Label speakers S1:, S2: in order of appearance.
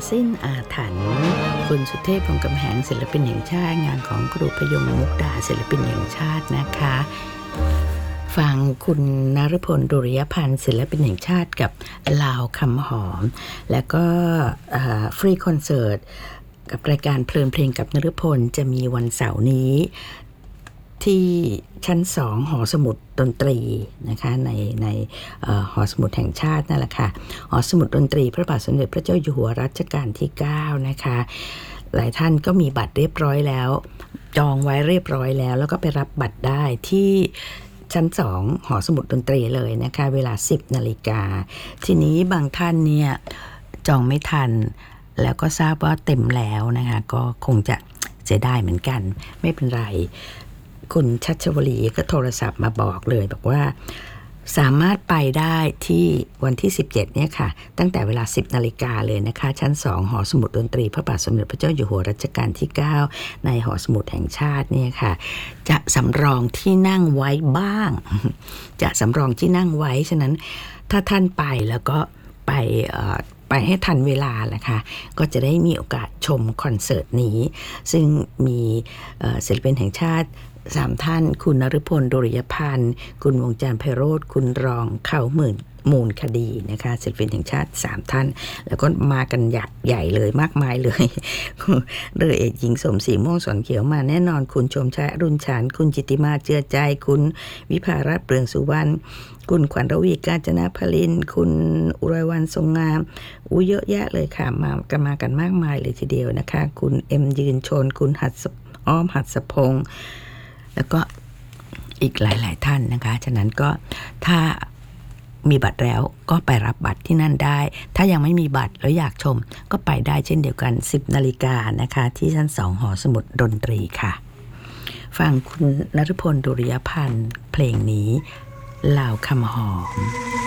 S1: สิ้นอาถรรพ์คุณสุเทพ วงศ์กำแหงศิลปินแห่งชาติงานของครูพยงมุกดาศิลปินแห่งชาตินะคะฟังคุณนฤพล ดุริยพันธ์ศิลปินแห่งชาติกับลาวคำหอมแล้วก็ฟรีคอนเสิร์ตกับรายการเพลินเพลงกับนฤพลจะมีวันเสาร์นี้ที่ชั้น2หอสมุดดนตรีนะคะในหอสมุดแห่งชาตินั่นแหละค่ะหอสมุดดนตรีพระบาทสมเด็จพระเจ้าอยู่หัวรัชกาลที่9นะคะหลายท่านก็มีบัตรเรียบร้อยแล้วจองไว้เรียบร้อยแล้วก็ไปรับบัตรได้ที่ชั้น2หอสมุดดนตรีเลยนะคะเวลา 10 นาฬิกาทีนี้บางท่านเนี่ยจองไม่ทันแล้วก็ทราบว่าเต็มแล้วนะคะก็คงจะเสียดายเหมือนกันไม่เป็นไรคุณชัชวลีก็โทรศัพท์มาบอกเลยบอกว่าสามารถไปได้ที่วันที่17เนี่ยค่ะตั้งแต่เวลา 10 นาฬิกาเลยนะคะชั้น2หอสมุดดนตรีพระบาทสมเด็จพระเจ้าอยู่หัวรัชกาลที่9ในหอสมุดแห่งชาติเนี่ยค่ะจะสำรองที่นั่งไว้บ้างจะสำรองที่นั่งไว้ฉะนั้นถ้าท่านไปแล้วก็ไปให้ทันเวลาแหละค่ะก็จะได้มีโอกาสชมคอนเสิร์ตนี้ซึ่งมีศิลปินแห่งชาติ3ท่านคุณนฤพล ดุริยพันธ์คุณวงจันทร์ไพโรจน์คุณรองเขามูลคดีนะคะศิลปินแห่งชาติ3ท่านแล้วก็มากันใหญ่เลยมากมายเลยเรือเอกหญิงสมศรีม่วงสอนเขียวมาแน่นอนคุณชมชัยอรุณฉานคุณจิตติมาเจือใจคุณวิภารัตน์เปลืองสุวรรณคุณขวัญระวีกาญจนพลินคุณอุไรวรรณทรงงามเยอะแยะเลยค่ะมากันมากมายเลยทีเดียวนะคะคุณเอ็มยืนชนคุณอ้อมหัดสพงษ์แล้วก็อีกหลายๆท่านนะคะฉะนั้นก็ถ้ามีบัตรแล้วก็ไปรับบัตรที่นั่นได้ถ้ายังไม่มีบัตรแล้วอยากชมก็ไปได้เช่นเดียวกัน 10 นาฬิกานะคะที่ชั้น2หอสมุดดนตรีค่ะฟังคุณนฤพล ดุริยพันธ์เพลงนี้ลาวคำหอม